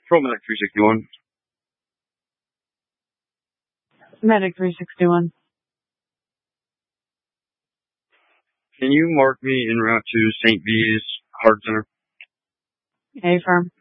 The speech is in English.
ProMedic 361. Medic 361. Can you mark me en route to St. V's Heart Center? A-firm.